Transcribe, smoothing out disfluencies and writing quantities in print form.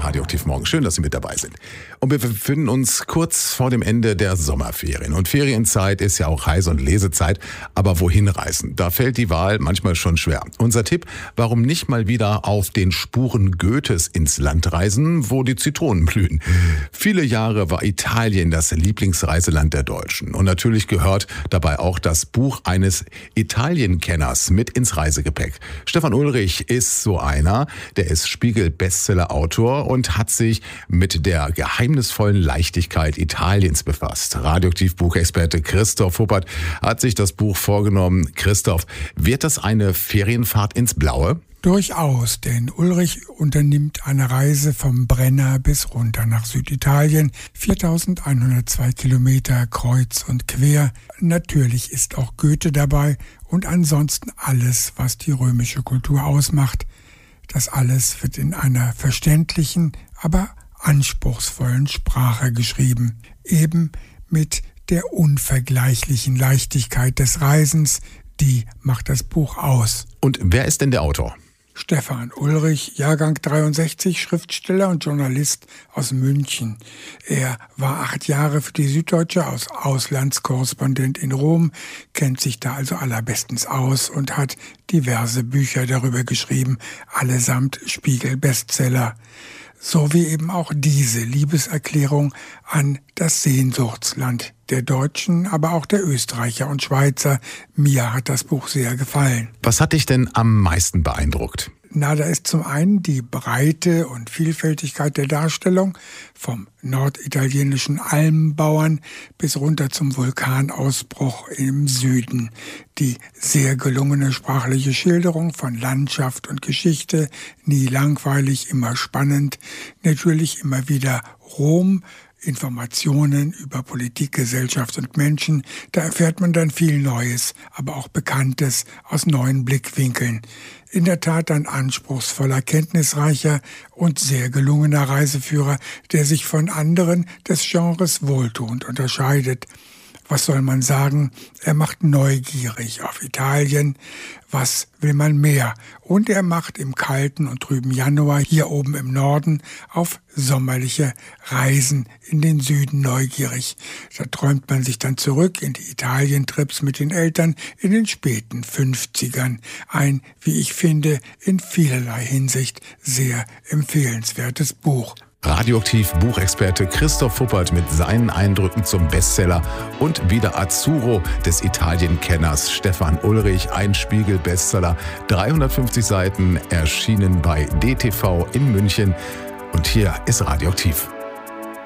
Radioaktiv Morgen. Schön, dass Sie mit dabei sind. Und wir befinden uns kurz vor dem Ende der Sommerferien. Und Ferienzeit ist ja auch Reise- und Lesezeit. Aber wohin reisen? Da fällt die Wahl manchmal schon schwer. Unser Tipp, warum nicht mal wieder auf den Spuren Goethes ins Land reisen, wo die Zitronen blühen. Viele Jahre war Italien das Lieblingsreiseland der Deutschen. Und natürlich gehört dabei auch das Buch eines Italienkenners mit ins Reisegepäck. Stefan Ulrich ist so einer, der ist Spiegel-Bestseller-Autor und hat sich mit der geheimnisvollen Leichtigkeit Italiens befasst. Radioaktiv-Buchexperte Christoph Huppert hat sich das Buch vorgenommen. Christoph, wird das eine Ferienfahrt ins Blaue? Durchaus, denn Ulrich unternimmt eine Reise vom Brenner bis runter nach Süditalien. 4102 Kilometer kreuz und quer. Natürlich ist auch Goethe dabei und ansonsten alles, was die römische Kultur ausmacht. Das alles wird in einer verständlichen, aber anspruchsvollen Sprache geschrieben. Eben mit der unvergleichlichen Leichtigkeit des Reisens, die macht das Buch aus. Und wer ist denn der Autor? Stefan Ulrich, Jahrgang 63, Schriftsteller und Journalist aus München. Er war 8 Jahre für die Süddeutsche als Auslandskorrespondent in Rom, kennt sich da also allerbestens aus und hat diverse Bücher darüber geschrieben, allesamt Spiegel-Bestseller. So wie eben auch diese Liebeserklärung an das Sehnsuchtsland der Deutschen, aber auch der Österreicher und Schweizer. Mir hat das Buch sehr gefallen. Was hat dich denn am meisten beeindruckt? Da ist zum einen die Breite und Vielfältigkeit der Darstellung, vom norditalienischen Almbauern bis runter zum Vulkanausbruch im Süden. Die sehr gelungene sprachliche Schilderung von Landschaft und Geschichte, nie langweilig, immer spannend, natürlich immer wieder Rom, Informationen über Politik, Gesellschaft und Menschen, da erfährt man dann viel Neues, aber auch Bekanntes aus neuen Blickwinkeln. In der Tat ein anspruchsvoller, kenntnisreicher und sehr gelungener Reiseführer, der sich von anderen des Genres wohltuend unterscheidet. Was soll man sagen? Er macht neugierig auf Italien. Was will man mehr? Und er macht im kalten und trüben Januar hier oben im Norden auf sommerliche Reisen in den Süden neugierig. Da träumt man sich dann zurück in die Italientrips mit den Eltern in den späten 50ern. Ein, wie ich finde, in vielerlei Hinsicht sehr empfehlenswertes Buch. Radioaktiv-Buchexperte Christoph Huppert mit seinen Eindrücken zum Bestseller und wieder Azzurro des Italienkenners Stefan Ulrich, ein Spiegel-Bestseller, 350 Seiten, erschienen bei DTV in München. Und hier ist Radioaktiv.